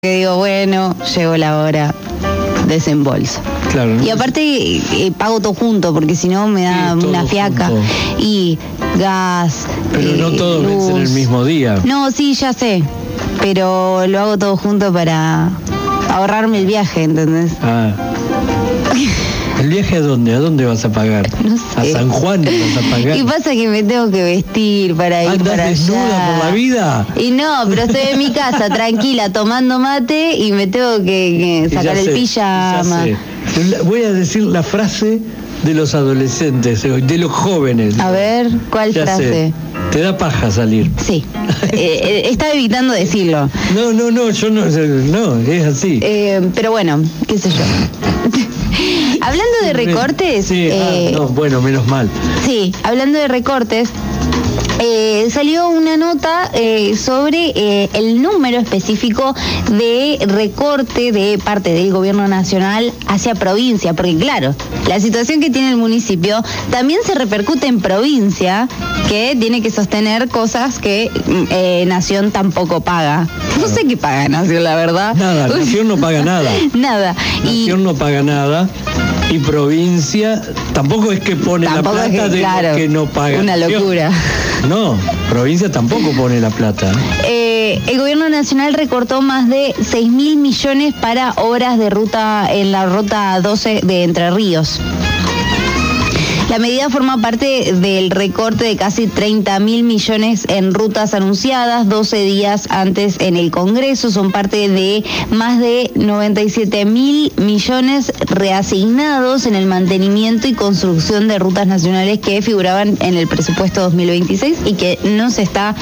que digo, bueno, llegó la hora, desembolso. Claro. Y aparte pago todo junto, porque si no me da una fiaca. Junto. Y gas. Pero no todo luz. vence en el mismo día. No, sí, ya sé. Pero lo hago todo junto para ahorrarme el viaje, ¿entendés? Ah. ¿El viaje a dónde? ¿A dónde vas a pagar? No sé. ¿A San Juan vas a pagar? Y pasa que me tengo que vestir para ir para allá. ¿Andas desnuda por la vida? Y no, pero estoy en mi casa tranquila tomando mate y me tengo que sacar el pijama. Voy a decir la frase de los adolescentes, de los jóvenes. A ver, ¿cuál frase? Sé. ¿Te da paja salir? Sí. Estaba evitando decirlo. No, yo no, es así. Pero bueno, qué sé yo. Hablando de recortes... Sí, bueno, menos mal. Sí, hablando de recortes, salió una nota sobre el número específico de recorte de parte del gobierno nacional hacia provincia, porque claro, la situación que tiene el municipio también se repercute en provincia, que tiene que sostener cosas que Nación tampoco paga. No sé qué paga Nación, la verdad. Nada, Nación no paga nada. Nada. Nación no paga nada. Y provincia tampoco es que pone tampoco la plata de que no paga. Una locura. No, provincia tampoco pone la plata. El gobierno nacional recortó más de 6.000 millones para obras de ruta en la ruta 12 de Entre Ríos. La medida forma parte del recorte de casi 30.000 millones en rutas anunciadas 12 días antes en el Congreso. Son parte de más de 97.000 millones reasignados en el mantenimiento y construcción de rutas nacionales que figuraban en el presupuesto 2026 y que no se está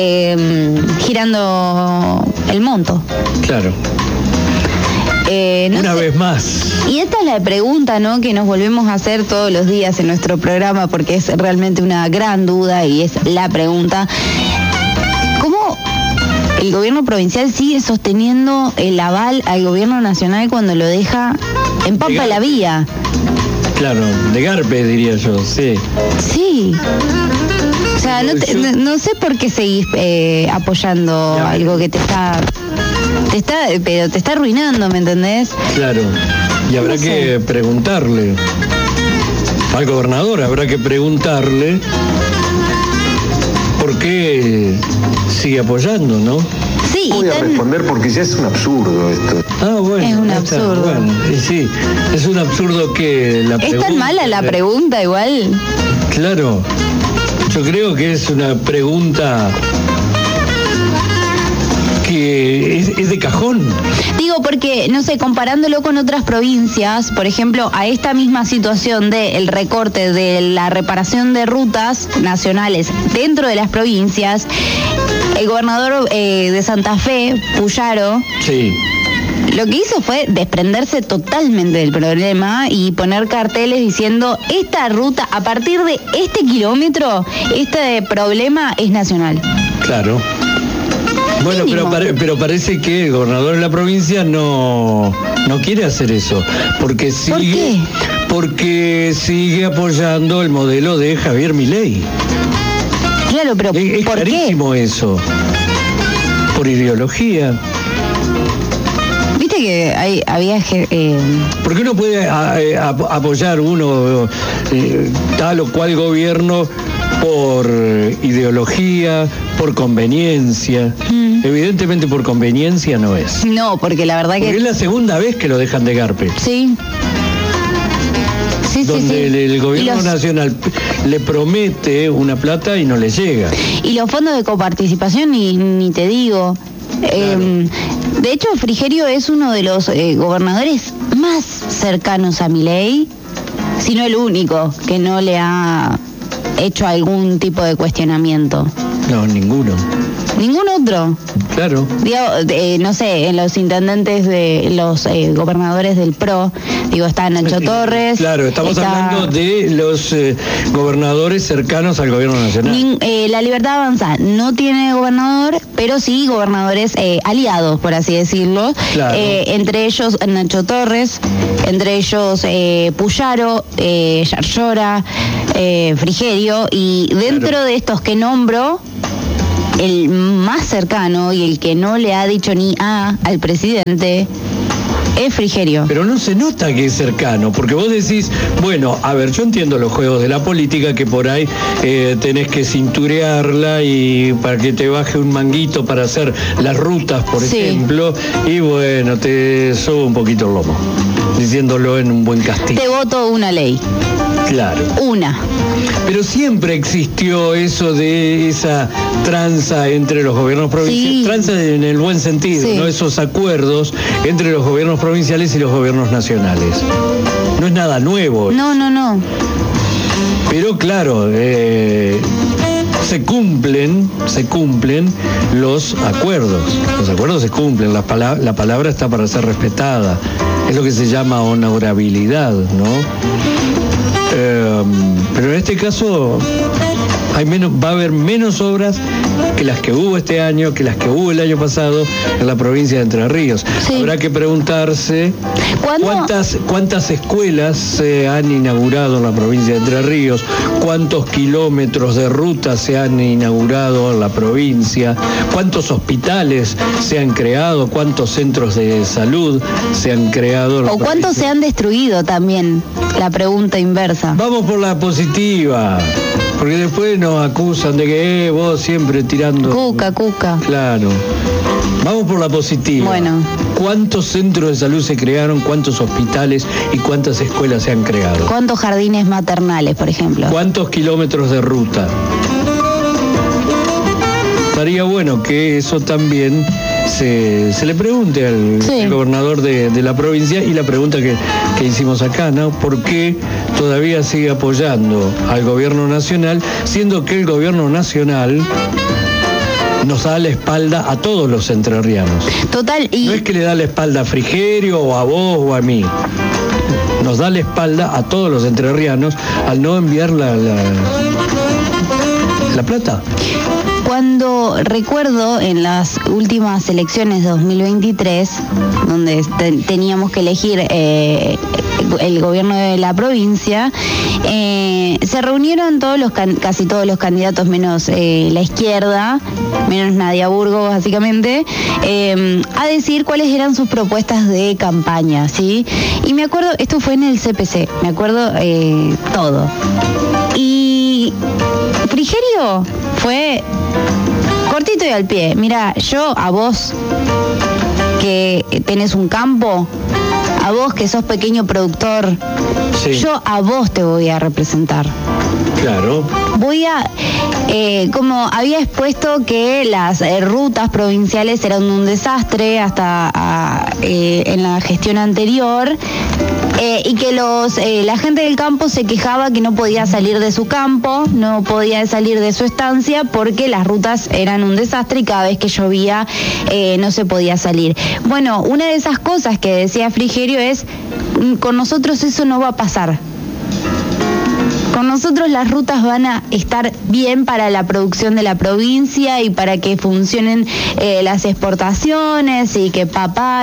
girando el monto. Claro. Una vez más. Y esta es la pregunta, ¿no?, que nos volvemos a hacer todos los días en nuestro programa, porque es realmente una gran duda y es la pregunta: ¿cómo el gobierno provincial sigue sosteniendo el aval al gobierno nacional cuando lo deja en pampa de la vía? Claro, de garpe diría yo, sí. Sí. O sea, no sé por qué seguís apoyando algo que te está arruinando, ¿me entendés? Claro, y habrá que preguntarle al gobernador, habrá que preguntarle por qué sigue apoyando, ¿no? Sí. Voy a responder porque ya es un absurdo esto. Ah, bueno. Es un absurdo. Bueno, sí, es un absurdo que la pregunta... ¿Es tan mala la pregunta igual? Claro, yo creo que es una pregunta que es de cajón. Digo porque, no sé, comparándolo con otras provincias, por ejemplo, a esta misma situación del recorte de la reparación de rutas nacionales dentro de las provincias, el gobernador de Santa Fe, Puyaro, sí, lo que hizo fue desprenderse totalmente del problema y poner carteles diciendo: esta ruta, a partir de este kilómetro, este problema es nacional. Claro. Bueno, pero parece que el gobernador de la provincia no quiere hacer eso, porque sigue, ¿por qué? Porque sigue apoyando el modelo de Javier Milei. Claro, pero es ¿por clarísimo qué? Eso. Por ideología. Viste que había... ¿Por qué no puede apoyar uno tal o cual gobierno por ideología, por conveniencia? Evidentemente por conveniencia no es. No, porque la verdad porque es la segunda vez que lo dejan de garpe. Sí. Donde el gobierno nacional le promete una plata y no le llega. Y los fondos de coparticipación ni te digo. Claro. De hecho, Frigerio es uno de los gobernadores más cercanos a Milei, si no el único, que no le ha hecho algún tipo de cuestionamiento. No, ninguno. ¿Ningún otro? Claro. Digo, no sé, en los intendentes de los gobernadores del PRO, digo, está Nacho Torres. Claro, estamos hablando de los gobernadores cercanos al gobierno nacional. La Libertad Avanza no tiene gobernador, pero sí gobernadores aliados, por así decirlo. Claro. Entre ellos Nacho Torres, entre ellos Puyaro, Yarlora, Frigerio, y dentro de estos que nombro el más cercano y el que no le ha dicho ni A al presidente es Frigerio. Pero no se nota que es cercano, porque vos decís, bueno, a ver, yo entiendo los juegos de la política, que por ahí tenés que cinturearla y para que te baje un manguito para hacer las rutas, por ejemplo, y bueno, te sube un poquito el lomo, diciéndolo en un buen castigo. Te voto una ley. Claro. Una. Pero siempre existió eso de esa tranza entre los gobiernos provinciales, tranza en el buen sentido, ¿no? Esos acuerdos entre los gobiernos provinciales y los gobiernos nacionales. No es nada nuevo. No. Pero claro, se cumplen los acuerdos. Los acuerdos se cumplen, la palabra está para ser respetada. Es lo que se llama honorabilidad, ¿no? Pero en este caso va a haber menos obras que las que hubo este año, que las que hubo el año pasado en la provincia de Entre Ríos. Habrá que preguntarse cuántas escuelas se han inaugurado en la provincia de Entre Ríos, cuántos kilómetros de ruta se han inaugurado en la provincia, cuántos hospitales se han creado, cuántos centros de salud se han creado en la provincia. O cuántos se han destruido también, la pregunta inversa. Vamos por la positiva. Porque después nos acusan de que vos siempre tirando... Cuca. Claro. Vamos por la positiva. Bueno. ¿Cuántos centros de salud se crearon? ¿Cuántos hospitales y cuántas escuelas se han creado? ¿Cuántos jardines maternales, por ejemplo? ¿Cuántos kilómetros de ruta? Estaría bueno que eso también se le pregunte al gobernador de la provincia, y la pregunta que hicimos acá, ¿no? ¿Por qué todavía sigue apoyando al gobierno nacional, siendo que el gobierno nacional nos da la espalda a todos los entrerrianos? Total, y... No es que le da la espalda a Frigerio o a vos o a mí. Nos da la espalda a todos los entrerrianos al no enviar la plata. Cuando recuerdo en las últimas elecciones de 2023, donde teníamos que elegir el gobierno de la provincia, se reunieron casi todos los candidatos, menos la izquierda, menos Nadia Burgo, básicamente, a decir cuáles eran sus propuestas de campaña, ¿sí? Y me acuerdo, esto fue en el CPC, me acuerdo todo. Y Frigerio fue cortito y al pie. Mira, yo a vos que tenés un campo, a vos que sos pequeño productor, yo a vos te voy a representar. Claro. Voy a, como había expuesto que las rutas provinciales eran un desastre hasta en la gestión anterior, y que la gente del campo se quejaba que no podía salir de su campo, no podía salir de su estancia porque las rutas eran un desastre y cada vez que llovía no se podía salir. Bueno, una de esas cosas que decía Frigerio es, con nosotros eso no va a pasar. Con nosotros las rutas van a estar bien para la producción de la provincia y para que funcionen las exportaciones y que papá.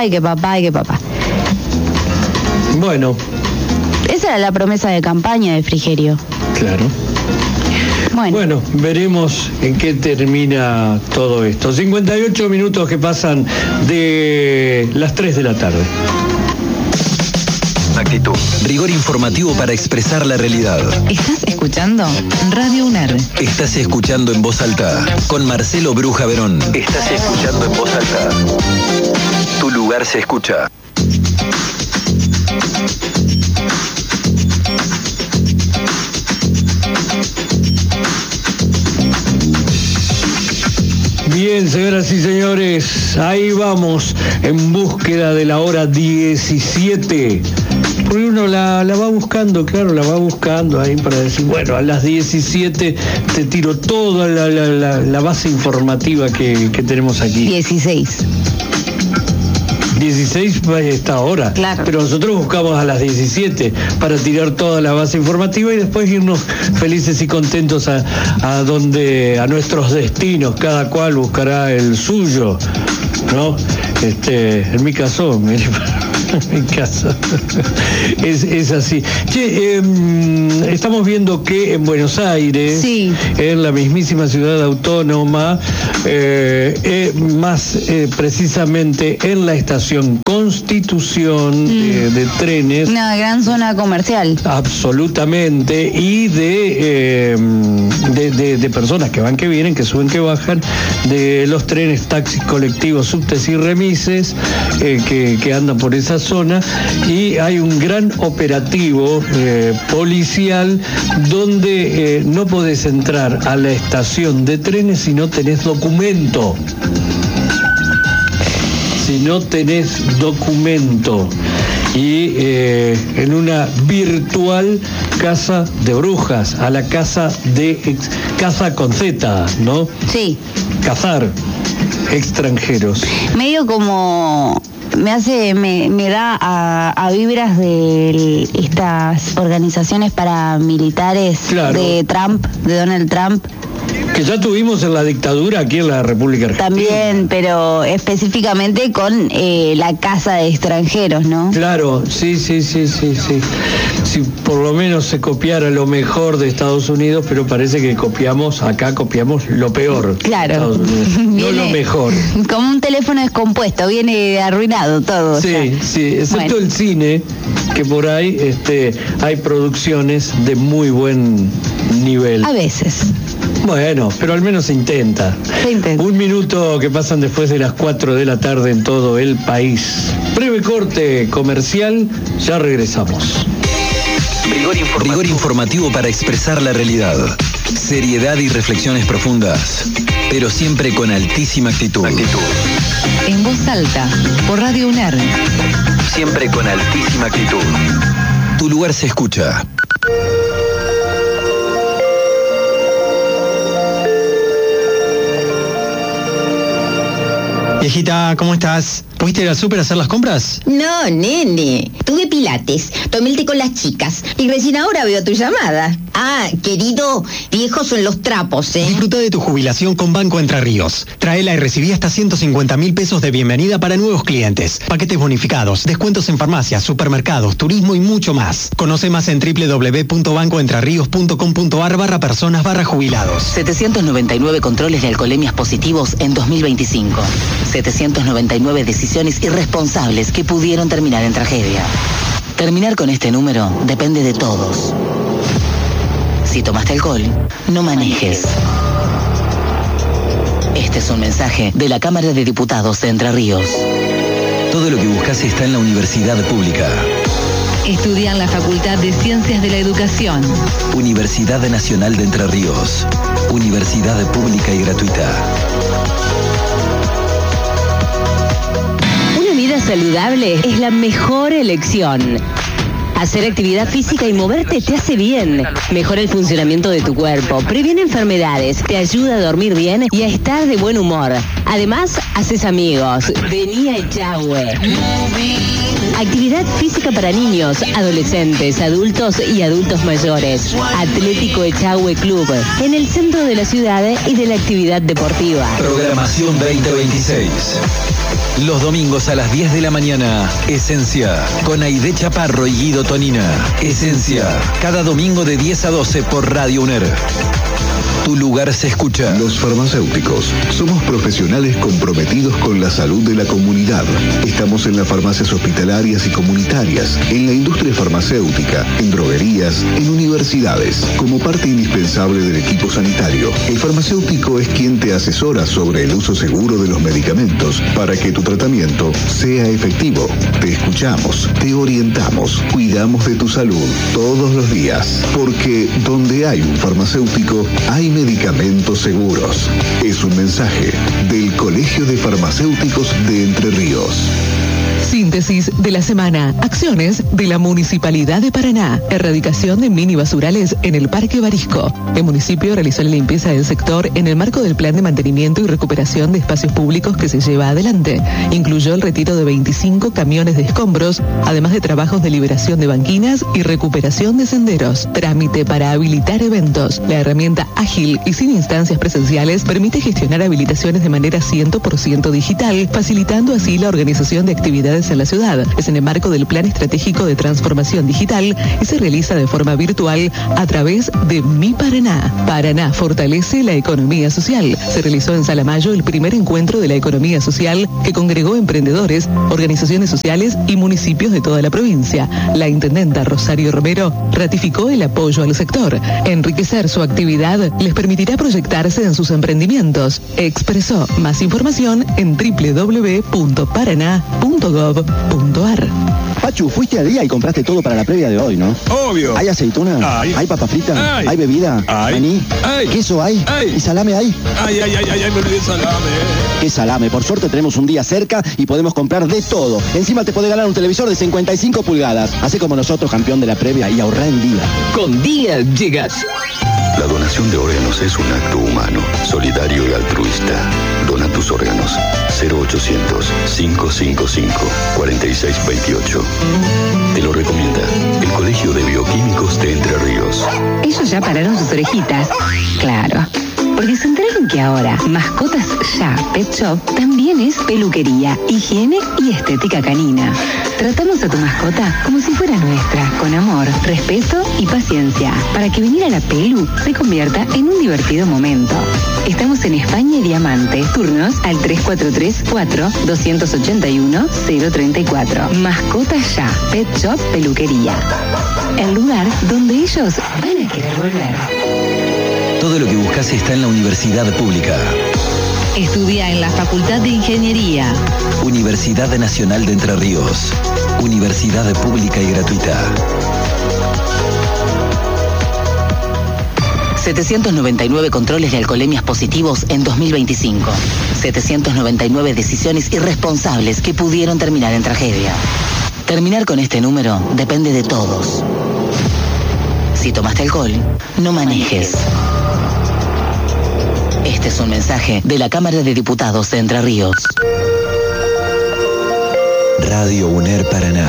Bueno. Esa era la promesa de campaña de Frigerio. Claro. Bueno, veremos en qué termina todo esto. 58 minutos que pasan de las 3 de la tarde. Actitud. Rigor informativo para expresar la realidad. ¿Estás escuchando? Radio UNER. Estás escuchando en voz alta con Marcelo Bruja Verón. Estás escuchando en voz alta. Tu lugar se escucha. Bien, señoras y señores, ahí vamos en búsqueda de la hora 17. Porque uno la va buscando, claro, la va buscando ahí para decir, bueno, a las 17 te tiro toda la base informativa que tenemos aquí. 16. 16 está ahora. Claro. Pero nosotros buscamos a las 17 para tirar toda la base informativa y después irnos felices y contentos a nuestros destinos. Cada cual buscará el suyo, ¿no? En mi caso, en casa. Es así. Che, estamos viendo que en Buenos Aires, sí, en la mismísima ciudad autónoma, más precisamente en la estación Constitución de trenes. Una gran zona comercial. Absolutamente. Y de personas que van, que vienen, que suben, que bajan, de los trenes, taxis, colectivos, subtes y remises que andan por esa zona, y hay un gran operativo policial donde no podés entrar a la estación de trenes si no tenés documento. Si no tenés documento. Y en una virtual casa de brujas, a la casa con Z, ¿no? Sí. Cazar extranjeros. Medio como me da a vibras de estas organizaciones paramilitares, claro, de Trump, de Donald Trump. Que ya tuvimos en la dictadura aquí en la República Argentina. También, pero específicamente con la casa de extranjeros, ¿no? Claro, sí. Si por lo menos se copiara lo mejor de Estados Unidos, pero parece que copiamos lo peor. Claro. No lo mejor. Como un teléfono descompuesto, viene arruinado todo. Sí, excepto el cine, que por ahí hay producciones de muy buen nivel. A veces. Bueno, pero al menos se intenta. Un minuto que pasan después de las 4 de la tarde en todo el país. Breve corte comercial, ya regresamos. Rigor informativo para expresar la realidad. Seriedad y reflexiones profundas, pero siempre con altísima actitud. En voz alta, por Radio UNER. Siempre con altísima actitud. Tu lugar se escucha. Viejita, ¿cómo estás? ¿Pudiste ir al súper a hacer las compras? No, nene. Tuve pilates, tomé el té con las chicas y recién ahora veo tu llamada. Ah, querido, viejos son los trapos, ¿eh? Disfruta de tu jubilación con Banco Entre Ríos. Tráela y recibí hasta 150.000 pesos de bienvenida para nuevos clientes. Paquetes bonificados, descuentos en farmacias, supermercados, turismo y mucho más. Conoce más en www.bancoentrerrios.com.ar/personas/jubilados. 799 controles de alcoholemias positivos en 2025. 799 decisiones irresponsables que pudieron terminar en tragedia. Terminar con este número depende de todos. Si tomaste alcohol, no manejes. Este es un mensaje de la Cámara de Diputados de Entre Ríos. Todo lo que buscas está en la universidad pública. Estudia en la Facultad de Ciencias de la Educación. Universidad Nacional de Entre Ríos. Universidad pública y gratuita. Una vida saludable es la mejor elección. Hacer actividad física y moverte te hace bien. Mejora el funcionamiento de tu cuerpo, previene enfermedades, te ayuda a dormir bien y a estar de buen humor. Además, haces amigos. Vení a Echagüe. Actividad física para niños, adolescentes, adultos y adultos mayores. Atlético Echagüe Club, en el centro de la ciudad y de la actividad deportiva. Programación 2026. Los domingos a las 10 de la mañana, Esencia, con Aide Chaparro y Guido Tonina. Esencia, cada domingo de 10 a 12 por Radio UNER. Tu lugar se escucha. Los farmacéuticos somos profesionales comprometidos con la salud de la comunidad. Estamos en las farmacias hospitalarias y comunitarias, en la industria farmacéutica, en droguerías, en universidades. Como parte indispensable del equipo sanitario, el farmacéutico es quien te asesora sobre el uso seguro de los medicamentos para que tu tratamiento sea efectivo. Te escuchamos, te orientamos, cuidamos de tu salud todos los días, porque donde hay un farmacéutico, hay medicamentos seguros. Es un mensaje del Colegio de Farmacéuticos de Entre Ríos. Síntesis de la semana. Acciones de la Municipalidad de Paraná. Erradicación de mini basurales en el Parque Barisco. El municipio realizó la limpieza del sector en el marco del plan de mantenimiento y recuperación de espacios públicos que se lleva adelante. Incluyó el retiro de 25 camiones de escombros, además de trabajos de liberación de banquinas y recuperación de senderos. Trámite para habilitar eventos. La herramienta ágil y sin instancias presenciales permite gestionar habilitaciones de manera 100% digital, facilitando así la organización de actividades en la ciudad. Es en el marco del Plan Estratégico de Transformación Digital y se realiza de forma virtual a través de Mi Paraná. Paraná fortalece la economía social. Se realizó en Salamayo el primer encuentro de la economía social que congregó emprendedores, organizaciones sociales y municipios de toda la provincia. La intendenta Rosario Romero ratificó el apoyo al sector. Enriquecer su actividad les permitirá proyectarse en sus emprendimientos. Expresó más información en www.paraná.gov.ar. Pachu, fuiste al día y compraste todo para la previa de hoy, ¿no? Obvio. ¿Hay aceituna? ¿Hay papa frita? ¿Hay bebida? ¿Maní? ¿Queso hay? ¿Y salame hay? Ay, me olvidé el salame. ¿Qué salame? Por suerte tenemos un día cerca y podemos comprar de todo. Encima te podés ganar un televisor de 55 pulgadas. Hacé como nosotros, campeón de la previa, y ahorrá en Día. Con Día llegas. La donación de órganos es un acto humano, solidario y altruista. Dona tus órganos. 0800-555-4628. Te lo recomienda el Colegio de Bioquímicos de Entre Ríos. Ellos ya pararon sus orejitas. Claro. Porque se enteraron que ahora Mascotas Ya Pet Shop también es peluquería, higiene y estética canina. Tratamos a tu mascota como si fuera nuestra, con amor, respeto y paciencia, para que venir a la pelu se convierta en un divertido momento. Estamos en España y Diamante. Turnos al 3434-281-034. Mascotas Ya Pet Shop Peluquería. El lugar donde ellos van a querer volver. Todo lo que buscas está en la universidad pública. Estudia en la Facultad de Ingeniería. Universidad Nacional de Entre Ríos. Universidad pública y gratuita. 799 controles de alcoholemias positivos en 2025. 799 decisiones irresponsables que pudieron terminar en tragedia. Terminar con este número depende de todos. Si tomaste alcohol, no manejes. Este es un mensaje de la Cámara de Diputados de Entre Ríos. Radio UNER Paraná.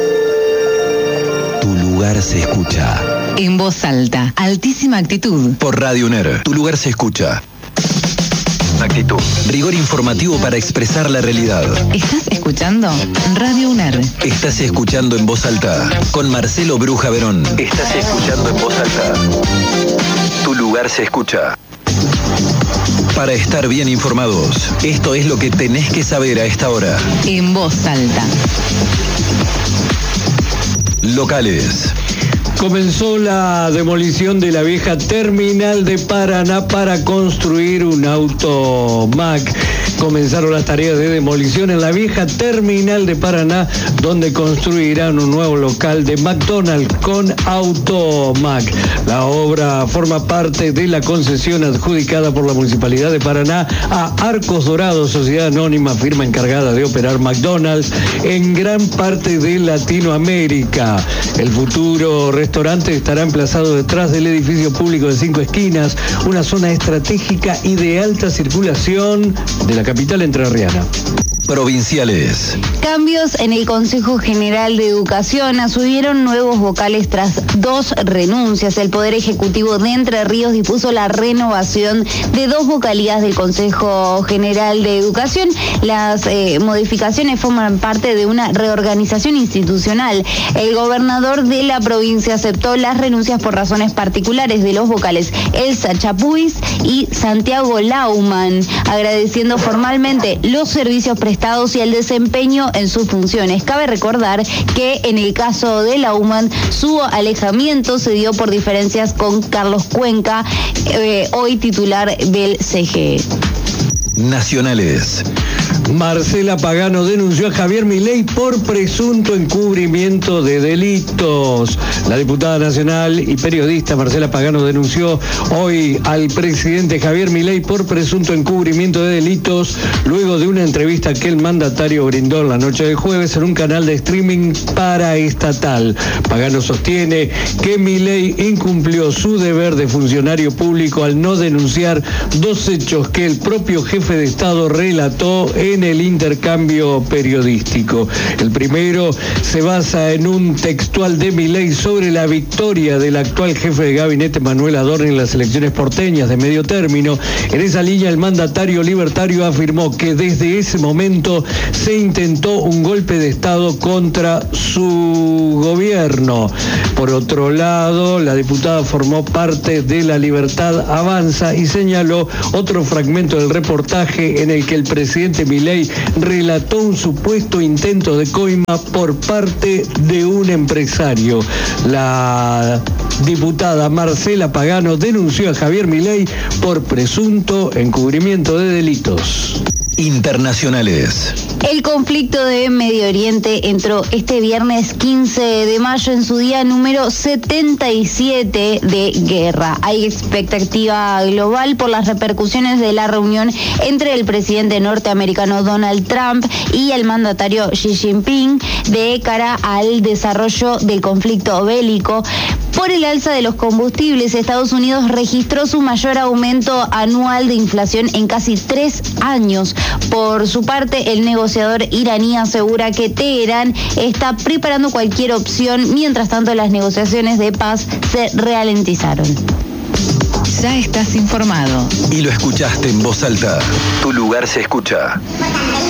Tu lugar se escucha. En voz alta, altísima actitud. Por Radio UNER, tu lugar se escucha. Actitud. Rigor informativo para expresar la realidad. ¿Estás escuchando? Radio UNER. Estás escuchando en voz alta con Marcelo Bruja Verón. Estás escuchando en voz alta. Tu lugar se escucha. Para estar bien informados, esto es lo que tenés que saber a esta hora. En voz alta. Locales. Comenzó la demolición de la vieja terminal de Paraná para construir un automac. Comenzaron las tareas de demolición en la vieja terminal de Paraná, donde construirán un nuevo local de McDonald's con automac. La obra forma parte de la concesión adjudicada por la Municipalidad de Paraná a Arcos Dorados, sociedad anónima, firma encargada de operar McDonald's en gran parte de Latinoamérica. El futuro restaurante estará emplazado detrás del edificio público de 5 esquinas, una zona estratégica y de alta circulación de la capital entrerriana. Provinciales. Cambios en el Consejo General de Educación. Asumieron nuevos vocales tras 2 renuncias. El Poder Ejecutivo de Entre Ríos dispuso la renovación de 2 vocalías del Consejo General de Educación. Las modificaciones forman parte de una reorganización institucional. El gobernador de la provincia aceptó las renuncias por razones particulares de los vocales Elsa Chapuis y Santiago Lauman, agradeciendo formalmente los servicios prestados y el desempeño en sus funciones. Cabe recordar que en el caso de Lauman, su alejamiento se dio por diferencias con Carlos Cuenca, hoy titular del CGE. Nacionales. Marcela Pagano denunció a Javier Milei por presunto encubrimiento de delitos. La diputada nacional y periodista Marcela Pagano denunció hoy al presidente Javier Milei por presunto encubrimiento de delitos luego de una entrevista que el mandatario brindó la noche del jueves en un canal de streaming paraestatal. Pagano sostiene que Milei incumplió su deber de funcionario público al no denunciar dos hechos que el propio jefe de Estado relató en el intercambio periodístico. El primero se basa en un textual de Milei sobre la victoria del actual jefe de gabinete Manuel Adorni en las elecciones porteñas de medio término. En esa línea, el mandatario libertario afirmó que desde ese momento se intentó un golpe de Estado contra su gobierno. Por otro lado, la diputada formó parte de La Libertad Avanza y señaló otro fragmento del reportaje en el que el presidente Milei relató un supuesto intento de coima por parte de un empresario. La diputada Marcela Pagano denunció a Javier Milei por presunto encubrimiento de delitos. Internacionales. El conflicto de Medio Oriente entró este viernes 15 de mayo en su día número 77 de guerra. Hay expectativa global por las repercusiones de la reunión entre el presidente norteamericano Donald Trump y el mandatario Xi Jinping de cara al desarrollo del conflicto bélico. Por el alza de los combustibles, Estados Unidos registró su mayor aumento anual de inflación en casi 3 años. Por su parte, el negociador iraní asegura que Teherán está preparando cualquier opción, mientras tanto las negociaciones de paz se ralentizaron. Ya estás informado. Y lo escuchaste en voz alta. Tu lugar se escucha.